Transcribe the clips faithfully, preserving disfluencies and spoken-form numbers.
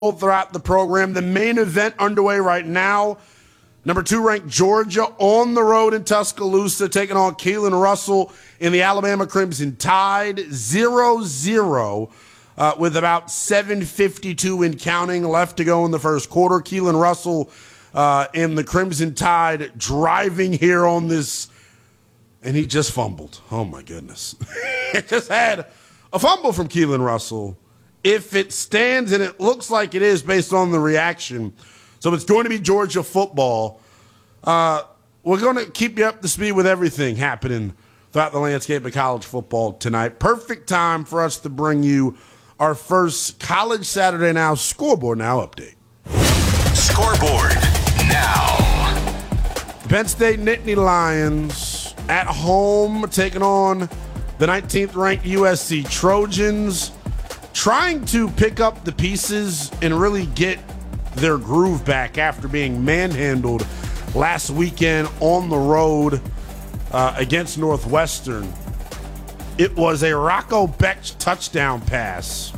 throughout the program. The main event underway right now. Number two ranked Georgia on the road in Tuscaloosa, taking on Keelan Russell in the Alabama Crimson Tide. zero zero uh, with about seven fifty-two in counting left to go in the first quarter. Keelan Russell uh, in the Crimson Tide driving here on this, and he just fumbled. Oh, my goodness. It just had a fumble from Keelan Russell. If it stands, and it looks like it is based on the reaction, so it's going to be Georgia football. Uh, we're going to keep you up to speed with everything happening throughout the landscape of college football tonight. Perfect time for us to bring you our first College Saturday Now Scoreboard Now update. Scoreboard Now. Penn State Nittany Lions at home taking on the nineteenth ranked U S C Trojans, trying to pick up the pieces and really get their groove back after being manhandled last weekend on the road uh, against Northwestern. It was a Rocco Becht touchdown pass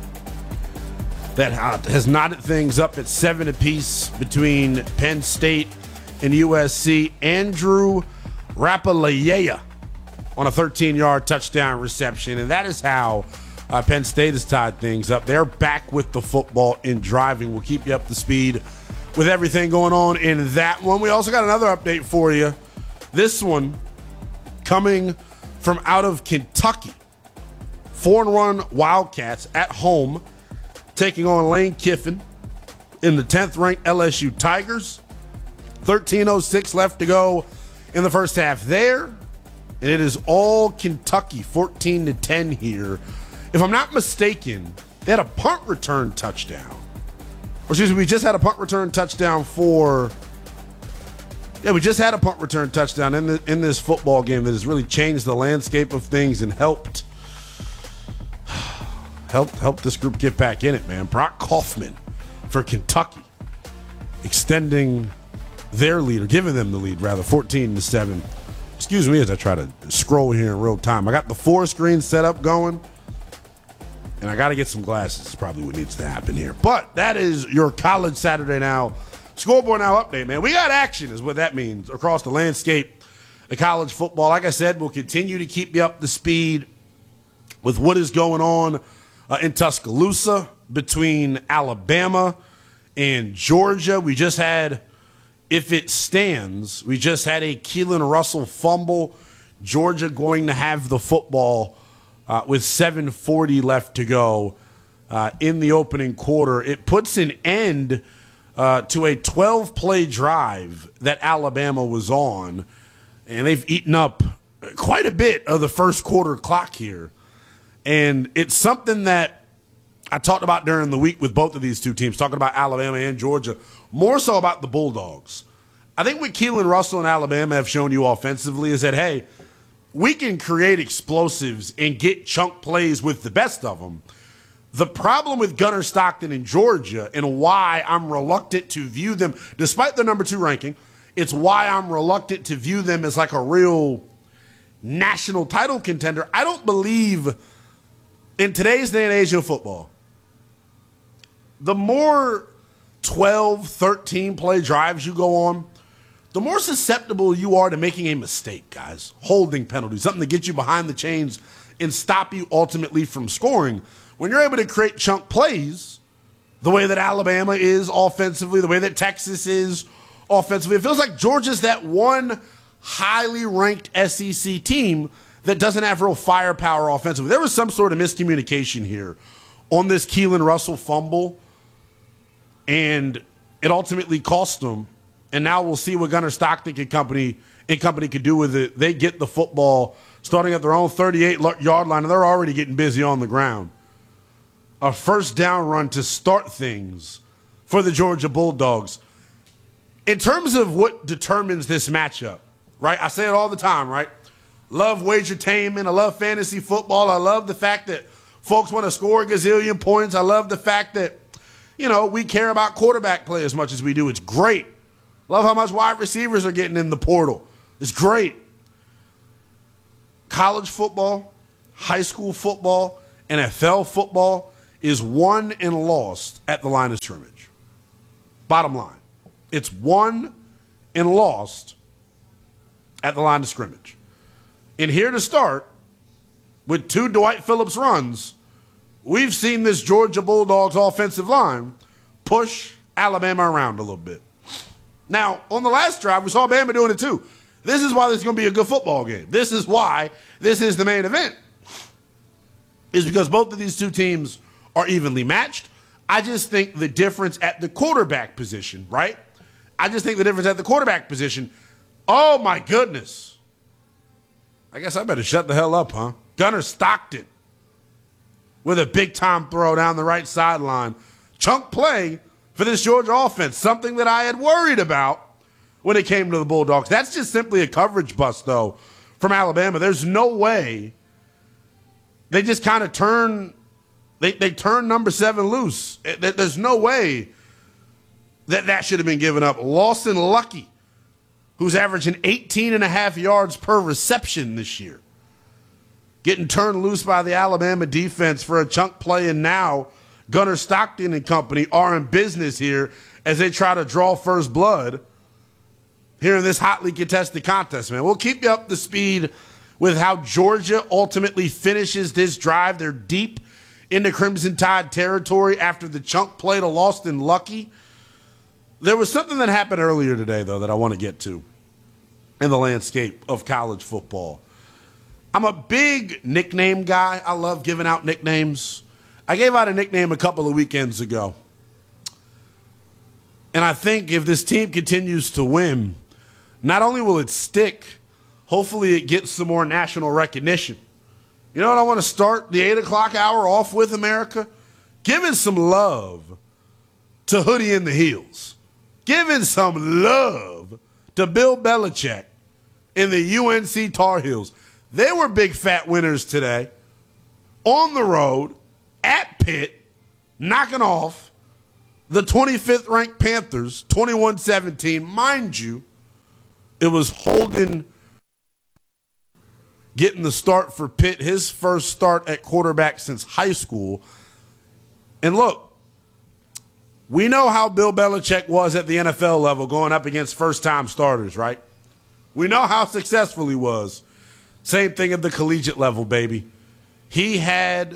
that uh, has knotted things up at seven apiece between Penn State and U S C. Andrew Rapalaya on a thirteen-yard touchdown reception, and that is how Uh, Penn State has tied things up. They're back with the football and driving. We'll keep you up to speed with everything going on in that one. We also got another update for you. This one coming from out of Kentucky. Four and one Wildcats at home taking on Lane Kiffin in the tenth ranked L S U Tigers. thirteen oh six left to go in the first half there. And it is all Kentucky, fourteen to ten here. If I'm not mistaken, they had a punt return touchdown. Or excuse me, we just had a punt return touchdown for Yeah, we just had a punt return touchdown in the, in this football game that has really changed the landscape of things and helped helped help this group get back in it, man. Brock Kaufman for Kentucky extending their lead, or giving them the lead rather, fourteen to seven. Excuse me as I try to scroll here in real time. I got the four screen set up going. And I got to get some glasses. It's probably what needs to happen here. But that is your College Saturday Now Scoreboard Now update, man. We got action is what that means across the landscape of college football. Like I said, we'll continue to keep you up to speed with what is going on uh, in Tuscaloosa between Alabama and Georgia. We just had, if it stands, we just had a Keelan Russell fumble. Georgia going to have the football Uh, with seven forty left to go uh, in the opening quarter. It puts an end uh, to a twelve-play drive that Alabama was on, and they've eaten up quite a bit of the first quarter clock here. And it's something that I talked about during the week with both of these two teams, talking about Alabama and Georgia, more so about the Bulldogs. I think what Keelan Russell and Alabama have shown you offensively is that, hey, we can create explosives and get chunk plays with the best of them. The problem with Gunnar Stockton in Georgia, and why I'm reluctant to view them, despite their number two ranking, it's why I'm reluctant to view them as like a real national title contender. I don't believe in today's day and age of football, the more twelve, thirteen play drives you go on, the more susceptible you are to making a mistake, guys. Holding penalties, something to get you behind the chains and stop you ultimately from scoring. When you're able to create chunk plays, the way that Alabama is offensively, the way that Texas is offensively, it feels like Georgia's that one highly ranked S E C team that doesn't have real firepower offensively. There was some sort of miscommunication here on this Keelan Russell fumble, and it ultimately cost them. And now we'll see what Gunnar Stockton and company, and company could do with it. They get the football starting at their own thirty-eight-yard line, and they're already getting busy on the ground. A first down run to start things for the Georgia Bulldogs. In terms of what determines this matchup, right? I say it all the time, right? Love wagertainment. I love fantasy football. I love the fact that folks want to score a gazillion points. I love the fact that, you know, we care about quarterback play as much as we do. It's great. Love how much wide receivers are getting in the portal. It's great. College football, high school football, N F L football, is won and lost at the line of scrimmage. Bottom line. It's won and lost at the line of scrimmage. And here to start, with two Dwight Phillips runs, we've seen this Georgia Bulldogs offensive line push Alabama around a little bit. Now, on the last drive, we saw Bama doing it too. This is why this is going to be a good football game. This is why this is the main event. Is because both of these two teams are evenly matched. I just think the difference at the quarterback position, right? I just think the difference at the quarterback position, oh my goodness. I guess I better shut the hell up, huh? Gunnar Stockton with a big-time throw down the right sideline. Chunk play for this Georgia offense, something that I had worried about when it came to the Bulldogs. That's just simply a coverage bust, though, from Alabama. There's no way they just kind of turn they, they turn number seven loose. There's no way that that should have been given up. Lawson Lucky, who's averaging eighteen and a half yards per reception this year, getting turned loose by the Alabama defense for a chunk play, and now Gunnar Stockton and company are in business here as they try to draw first blood here in this hotly contested contest, man. We'll keep you up to speed with how Georgia ultimately finishes this drive. They're deep into Crimson Tide territory after the chunk play to Lawson Lucky. There was something that happened earlier today, though, that I want to get to in the landscape of college football. I'm a big nickname guy. I love giving out nicknames. I gave out a nickname a couple of weekends ago. And I think if this team continues to win, not only will it stick, hopefully it gets some more national recognition. You know what I want to start the eight o'clock hour off with, America? Giving some love to Hoodie in the Heels. Giving some love to Bill Belichick in the U N C Tar Heels. They were big fat winners today on the road at Pitt, knocking off the twenty-fifth ranked Panthers twenty-one seventeen. Mind you, it was Holden getting the start for Pitt, his first start at quarterback since high school. And look, we know how Bill Belichick was at the N F L level going up against first-time starters, right? We know how successful he was. Same thing at the collegiate level, baby. He had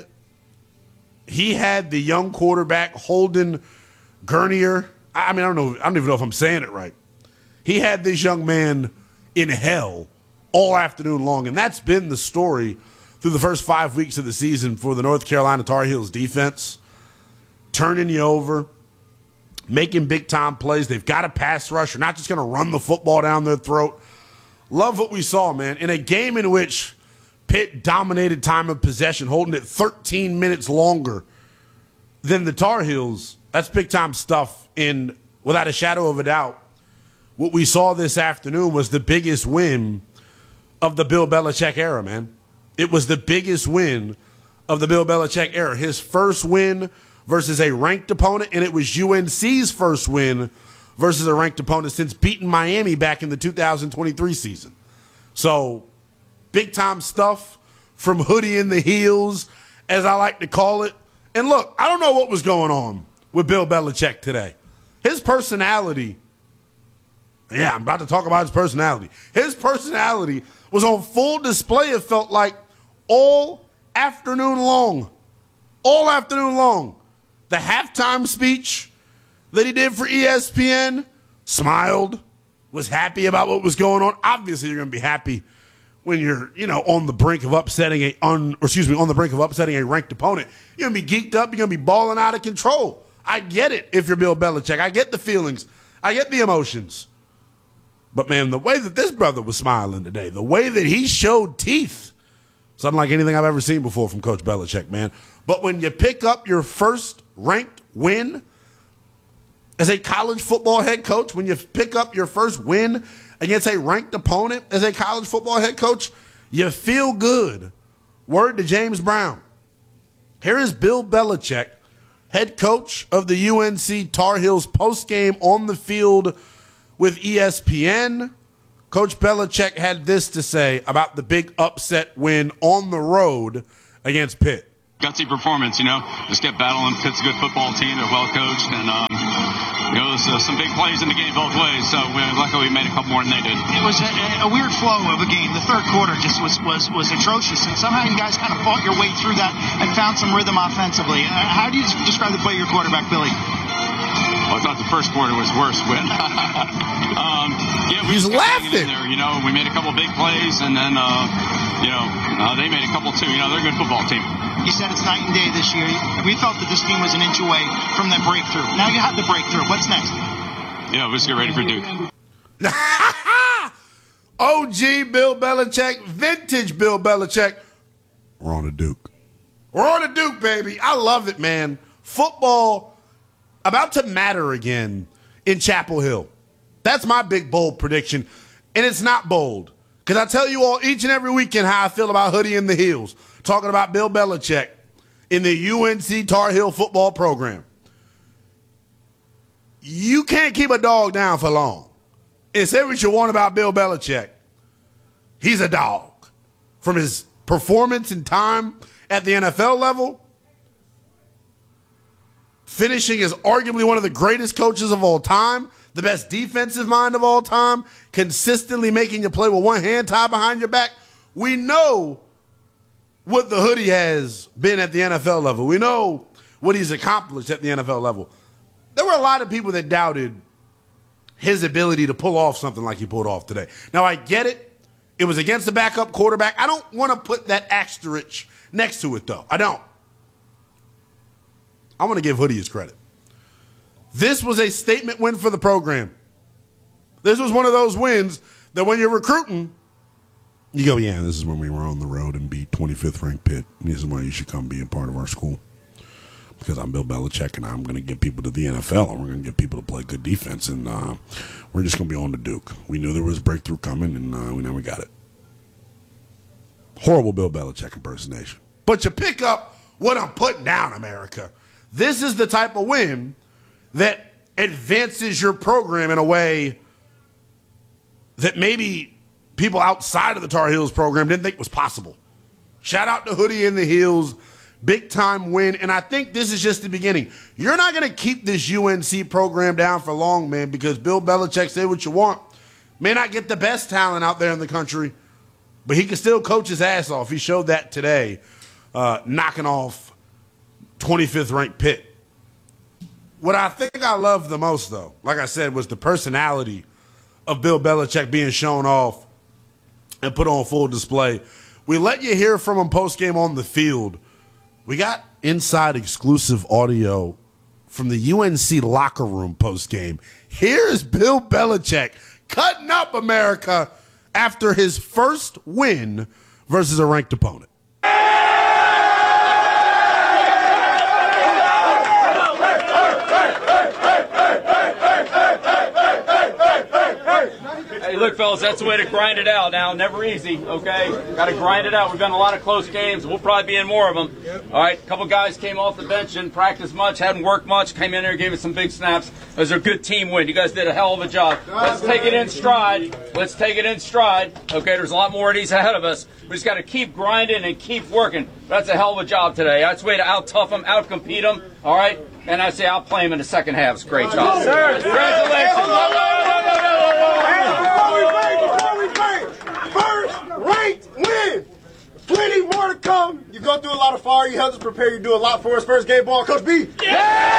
he had the young quarterback, Holden Gurnier. I mean, I don't know. I don't even know if I'm saying it right. He had this young man in hell all afternoon long, and that's been the story through the first five weeks of the season for the North Carolina Tar Heels defense. Turning you over, making big-time plays. They've got a pass rush. They're not just going to run the football down their throat. Love what we saw, man. In a game in which Pitt dominated time of possession, holding it thirteen minutes longer than the Tar Heels, that's big-time stuff. And without a shadow of a doubt, what we saw this afternoon was the biggest win of the Bill Belichick era, man. It was the biggest win of the Bill Belichick era. His first win versus a ranked opponent, and it was U N C's first win versus a ranked opponent since beating Miami back in the two thousand twenty-three season. So, big-time stuff from Hoodie in the Heels, as I like to call it. And look, I don't know what was going on with Bill Belichick today. His personality, yeah, I'm about to talk about his personality. His personality was on full display, it felt like, all afternoon long. All afternoon long. The halftime speech that he did for E S P N, smiled, was happy about what was going on. Obviously, you're going to be happy when you're, you know, on the brink of upsetting a un, or excuse me, on the brink of upsetting a ranked opponent. You're going to be geeked up. You're going to be balling out of control. I get it if you're Bill Belichick. I get the feelings. I get the emotions. But, man, the way that this brother was smiling today, the way that he showed teeth, it's unlike anything I've ever seen before from Coach Belichick, man. But when you pick up your first ranked win as a college football head coach, when you pick up your first win against a ranked opponent as a college football head coach, you feel good. Word to James Brown. Here is Bill Belichick, head coach of the U N C Tar Heels, postgame on the field with E S P N. Coach Belichick had this to say about the big upset win on the road against Pitt. Gutsy performance, you know, just kept battling. Pitt's a good football team. They're well coached, and um, you know, there's uh, some big plays in the game both ways. So we luckily we made a couple more than they did. It was a, a weird flow of a game. The third quarter just was was was atrocious, and somehow you guys kind of fought your way through that and found some rhythm offensively. Uh, how do you describe the play of your quarterback, Billy? Well, I thought the first quarter was worse, but um, yeah, we He's just kept laughing. hanging in there. You know, we made a couple big plays, and then uh, you know uh, they made a couple too. You know, they're a good football team. You said it's night and day this year. We felt that this team was an inch away from that breakthrough. Now you have the breakthrough. What's next? Yeah, let's get ready for Duke. O G Bill Belichick, vintage Bill Belichick. We're on a Duke. We're on a Duke, baby. I love it, man. Football about to matter again in Chapel Hill. That's my big, bold prediction. And it's not bold. Because I tell you all each and every weekend how I feel about Hoodie in the Heels. Talking about Bill Belichick in the U N C Tar Heel football program. You can't keep a dog down for long. And say what you want about Bill Belichick. He's a dog. From his performance and time at the N F L level, finishing as arguably one of the greatest coaches of all time, the best defensive mind of all time, consistently making you play with one hand tied behind your back. We know what the Hoodie has been at the N F L level. We know what he's accomplished at the N F L level. There were a lot of people that doubted his ability to pull off something like he pulled off today. Now, I get it. It was against the backup quarterback. I don't want to put that asterisk next to it, though. I don't. I want to give Hoodie his credit. This was a statement win for the program. This was one of those wins that when you're recruiting, you go, yeah, this is when we were on the road and beat twenty-fifth ranked Pitt. This is why you should come be a part of our school. Because I'm Bill Belichick and I'm going to get people to the N F L and we're going to get people to play good defense. And uh, we're just going to be on to Duke. We knew there was a breakthrough coming and uh, we know we got it. Horrible Bill Belichick impersonation. But you pick up what I'm putting down, America. This is the type of win that advances your program in a way that maybe people outside of the Tar Heels program didn't think was possible. Shout out to Hoodie in the Heels. Big time win. And I think this is just the beginning. You're not going to keep this U N C program down for long, man, because Bill Belichick, say what you want, may not get the best talent out there in the country, but he can still coach his ass off. He showed that today, uh, knocking off twenty-fifth ranked Pitt. What I think I love the most, though, like I said, was the personality of Bill Belichick being shown off and put on full display. We let you hear from him post-game on the field. We got inside exclusive audio from the U N C locker room post-game. Here's Bill Belichick cutting up America after his first win versus a ranked opponent. Hey, look, fellas, that's the way to grind it out now. Never easy, okay? Got to grind it out. We've been in a lot of close games. We'll probably be in more of them. All right, a couple guys came off the bench, didn't practice much, hadn't worked much, came in there, gave us some big snaps. It was a good team win. You guys did a hell of a job. Let's take it in stride. Let's take it in stride. Okay, there's a lot more of these ahead of us. We just got to keep grinding and keep working. That's a hell of a job today. That's the way to out-tough them, out-compete them, all right? And I say outplay them in the second half. It's a great job. Congratulations. First ranked win. Plenty more to come. You go through a lot of fire. You help us prepare. You do a lot for us. First game ball, Coach B. Yeah!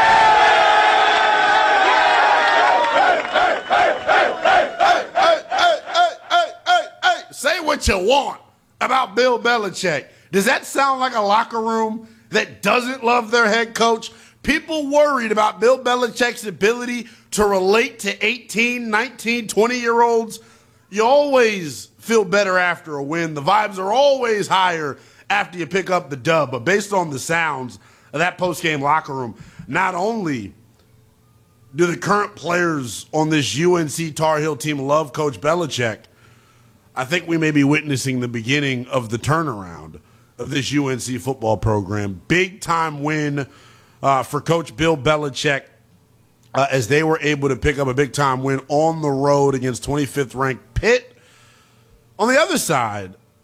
Hey, hey, hey, hey, hey, hey, hey, hey, hey, hey, hey. Say what you want about Bill Belichick. Does that sound like a locker room that doesn't love their head coach? People worried about Bill Belichick's ability to relate to eighteen, nineteen, twenty-year-olds. You always feel better after a win. The vibes are always higher after you pick up the dub. But based on the sounds of that post-game locker room, not only do the current players on this U N C Tar Heel team love Coach Belichick, I think we may be witnessing the beginning of the turnaround of this U N C football program. Big-time win uh, for Coach Bill Belichick uh, as they were able to pick up a big-time win on the road against twenty-fifth ranked Pitt. On the other side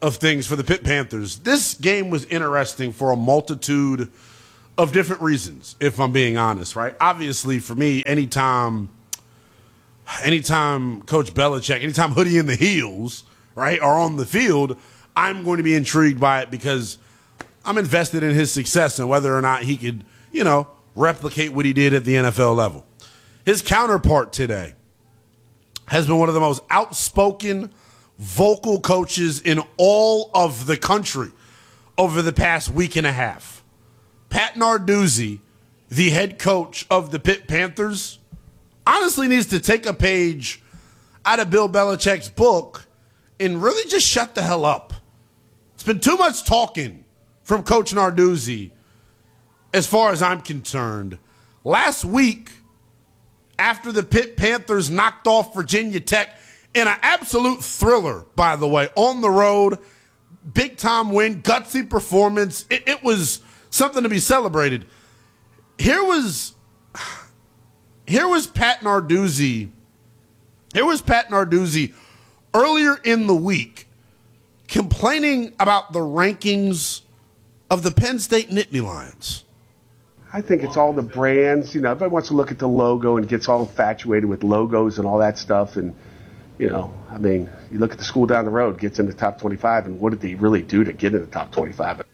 of things for the Pitt Panthers. This game was interesting for a multitude of different reasons, if I'm being honest, right? Obviously, for me, anytime, anytime Coach Belichick, anytime Hoodie in the heels, right, are on the field, I'm going to be intrigued by it because I'm invested in his success and whether or not he could, you know, replicate what he did at the N F L level. His counterpart today has been one of the most outspoken, vocal coaches in all of the country over the past week and a half. Pat Narduzzi, the head coach of the Pitt Panthers, honestly needs to take a page out of Bill Belichick's book and really just shut the hell up. It's been too much talking from Coach Narduzzi as far as I'm concerned. Last week, after the Pitt Panthers knocked off Virginia Tech in an absolute thriller, by the way, on the road, big-time win, gutsy performance. It, it was something to be celebrated. Here was, here was Pat Narduzzi. Here was Pat Narduzzi earlier in the week complaining about the rankings of the Penn State Nittany Lions. I think it's all the brands. You know, everybody wants to look at the logo and gets all infatuated with logos and all that stuff. And, you know, I mean, you look at the school down the road, gets in the top twenty-five, and what did they really do to get in the top twenty-five?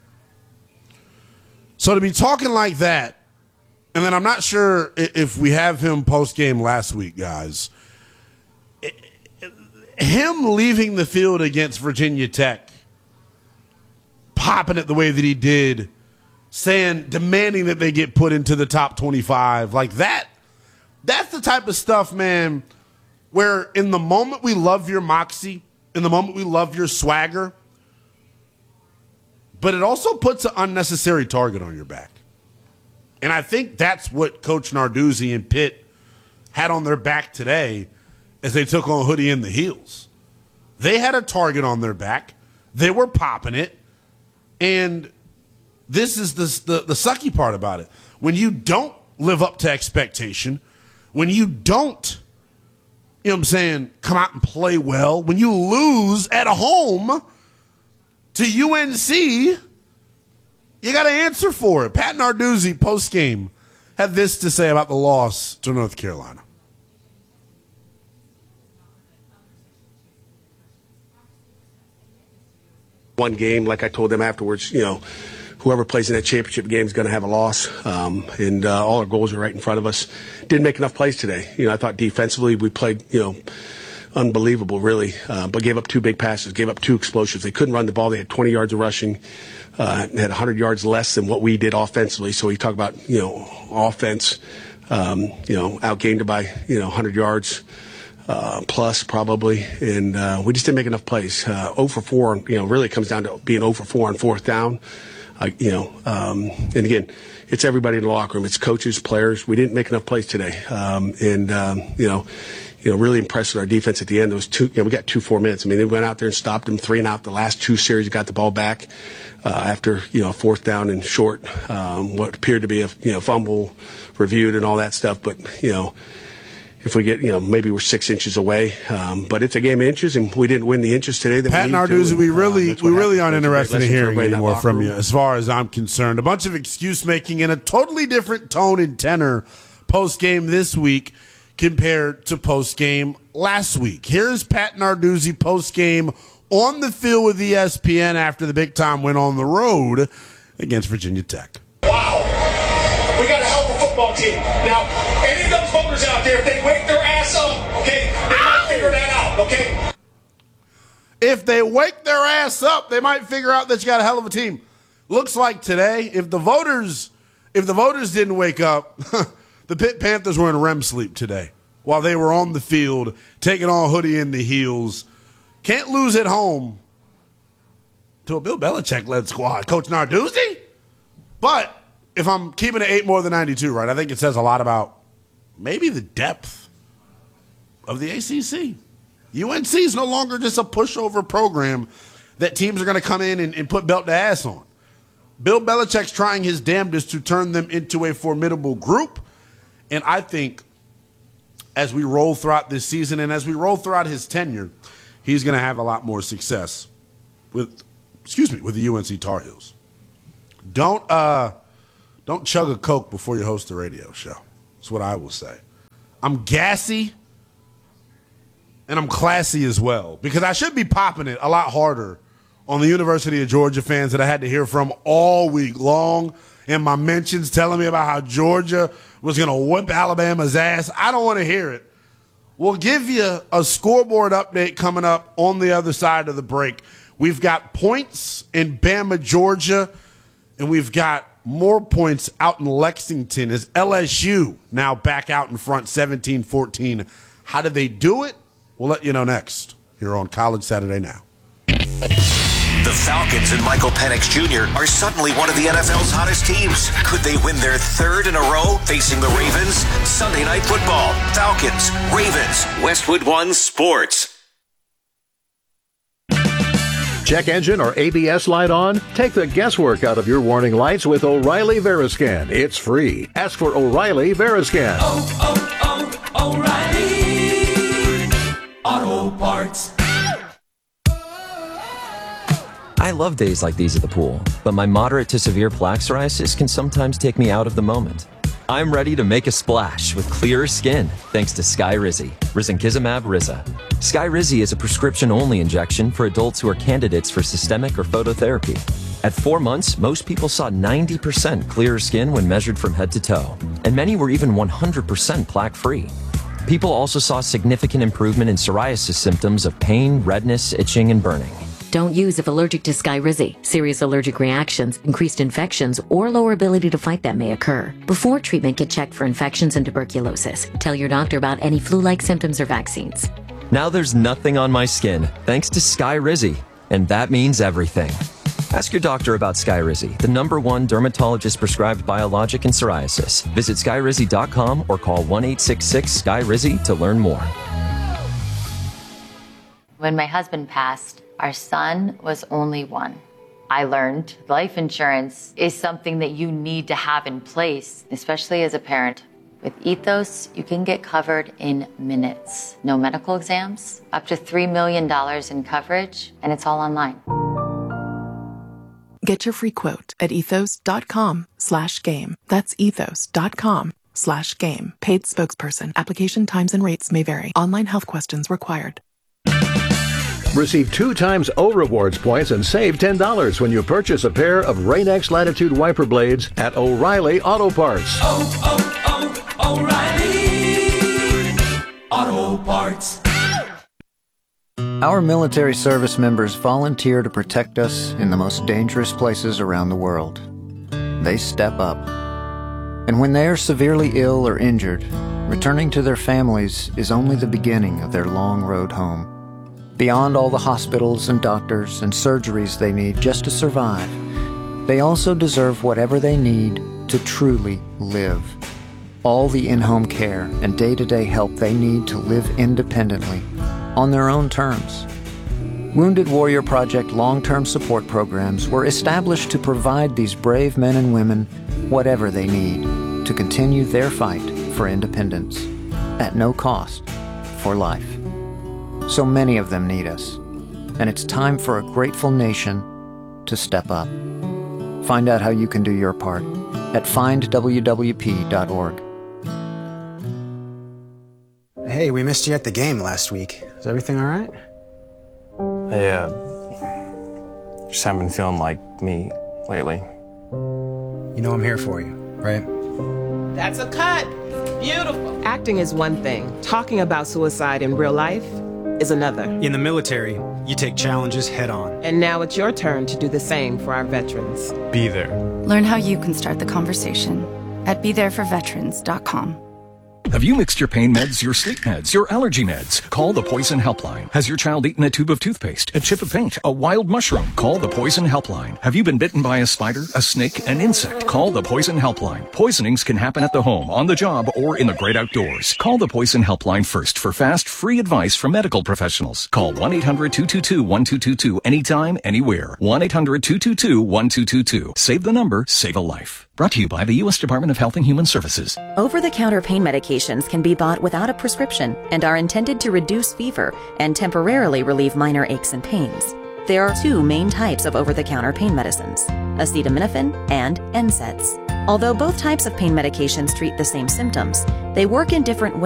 So to be talking like that, and then I'm not sure if we have him post-game last week, guys. Him leaving the field against Virginia Tech, popping it the way that he did, saying, demanding that they get put into the top twenty-five, like that, that's the type of stuff, man, where in the moment we love your moxie, in the moment we love your swagger, but it also puts an unnecessary target on your back. And I think that's what Coach Narduzzi and Pitt had on their back today as they took on Hoodie in the heels. They had a target on their back. They were popping it. And this is the, the, the sucky part about it. When you don't live up to expectation, when you don't, you know what I'm saying, come out and play well, when you lose at home to U N C, you got to answer for it. Pat Narduzzi, post-game, had this to say about the loss to North Carolina. One game, like I told them afterwards, you know, whoever plays in that championship game is going to have a loss. Um, and uh, all our goals are right in front of us. Didn't make enough plays today. You know, I thought defensively we played, you know, unbelievable, really, uh, but gave up two big passes, gave up two explosives. They couldn't run the ball. They had twenty yards of rushing, uh, had one hundred yards less than what we did offensively. So we talk about, you know, offense, um, you know, outgained it by, you know, one hundred yards. Uh, plus probably, and uh, we just didn't make enough plays. Uh, zero for four, you know, really comes down to being zero for four on fourth down. Uh, you know, um, and again, it's everybody in the locker room. It's coaches, players. We didn't make enough plays today, um, and um, you know, you know, really impressed with our defense at the end. Those two, you know, we got two four minutes. I mean, they went out there and stopped them three and out. The last two series, got the ball back uh, after you know fourth down and short, um, what appeared to be a you know fumble reviewed and all that stuff, but you know. If we get, you know, maybe we're six inches away, um, but it's a game of inches, and we didn't win the inches today. That Pat we Narduzzi, we really, uh, we really aren't happens. interested in hearing anymore from room. you, as far as I'm concerned. A bunch of excuse making in a totally different tone and tenor post game this week compared to post game last week. Here's Pat Narduzzi post game on the field with E S P N after the big time win on the road against Virginia Tech. Wow, we got a hell of a football team. Now, any of those voters out there, if they wake their ass up, okay, they might figure that out, okay? If they wake their ass up, they might figure out that you got a hell of a team. Looks like today, if the voters, if the voters didn't wake up, the Pitt Panthers were in R E M sleep today while they were on the field taking on Hoodie in the heels. Can't lose at home to a Bill Belichick-led squad. Coach Narduzzi? But if I'm keeping it eight more than ninety-two, right, I think it says a lot about maybe the depth of the A C C. U N C is no longer just a pushover program that teams are going to come in and, and put belt to ass on. Bill Belichick's trying his damnedest to turn them into a formidable group. And I think as we roll throughout this season and as we roll throughout his tenure, he's going to have a lot more success with, excuse me, with the U N C Tar Heels. Don't uh, don't chug a Coke before you host a radio show. That's what I will say. I'm gassy, and I'm classy as well, because I should be popping it a lot harder on the University of Georgia fans that I had to hear from all week long in my mentions telling me about how Georgia was going to whip Alabama's ass. I don't want to hear it. We'll give you a scoreboard update coming up on the other side of the break. We've got points in Bama, Georgia, and we've got more points out in Lexington as L S U now back out in front seventeen fourteen. How did they do it? We'll let you know next here on College Saturday Now. The Falcons and Michael Penix Junior are suddenly one of the N F L's hottest teams. Could they win their third in a row facing the Ravens? Sunday Night Football. Falcons, Ravens, Westwood One Sports. Check engine or A B S light on? Take the guesswork out of your warning lights with O'Reilly Veriscan. It's free. Ask for O'Reilly Veriscan. Oh, oh, oh, O'Reilly Auto Parts. I love days like these at the pool, but my moderate to severe plaque psoriasis can sometimes take me out of the moment. I'm ready to make a splash with clearer skin thanks to Skyrizi, risankizumab Riza. Skyrizi is a prescription-only injection for adults who are candidates for systemic or phototherapy. At four months, most people saw ninety percent clearer skin when measured from head to toe, and many were even one hundred percent plaque-free. People also saw significant improvement in psoriasis symptoms of pain, redness, itching, and burning. Don't use if allergic to Skyrizi. Serious allergic reactions, increased infections, or lower ability to fight them may occur. Before treatment, get checked for infections and tuberculosis. Tell your doctor about any flu-like symptoms or vaccines. Now there's nothing on my skin thanks to Skyrizi, and that means everything. Ask your doctor about Skyrizi, the number one dermatologist-prescribed biologic in psoriasis. Visit skyrizi dot com or call one eight six six Skyrizi to learn more. When my husband passed, our son was only one. I learned life insurance is something that you need to have in place, especially as a parent. With Ethos, you can get covered in minutes. No medical exams, up to three million dollars in coverage, and it's all online. Get your free quote at ethos.com slash game. That's ethos.com slash game. Paid spokesperson. Application times and rates may vary. Online health questions required. Receive two times O Rewards points and save ten dollars when you purchase a pair of Rain-X Latitude wiper blades at O'Reilly Auto Parts. Oh, oh, oh, O'Reilly Auto Parts. Our military service members volunteer to protect us in the most dangerous places around the world. They step up. And when they are severely ill or injured, returning to their families is only the beginning of their long road home. Beyond all the hospitals and doctors and surgeries they need just to survive, they also deserve whatever they need to truly live. All the in-home care and day-to-day help they need to live independently, on their own terms. Wounded Warrior Project long-term support programs were established to provide these brave men and women whatever they need to continue their fight for independence, at no cost, for life. So many of them need us, and it's time for a grateful nation to step up. Find out how you can do your part at find w w p dot org. Hey, we missed you at the game last week. Is everything all right? Yeah. Just haven't been feeling like me lately. You know I'm here for you, right? That's a cut. Beautiful. Acting is one thing. Talking about suicide in real life is another. In the military, you take challenges head on. And now it's your turn to do the same for our veterans. Be there. Learn how you can start the conversation at be there for veterans dot com. Have you mixed your pain meds, your sleep meds, your allergy meds? Call the Poison Helpline. Has your child eaten a tube of toothpaste, a chip of paint, a wild mushroom? Call the Poison Helpline. Have you been bitten by a spider, a snake, an insect? Call the Poison Helpline. Poisonings can happen at the home, on the job, or in the great outdoors. Call the Poison Helpline first for fast, free advice from medical professionals. Call one eight hundred two two two one two two two anytime, anywhere. one eight hundred two two two one two two two. Save the number, save a life. Brought to you by the U S Department of Health and Human Services. Over-the-counter pain medications can be bought without a prescription and are intended to reduce fever and temporarily relieve minor aches and pains. There are two main types of over-the-counter pain medicines, acetaminophen and N SAIDs. Although both types of pain medications treat the same symptoms, they work in different ways.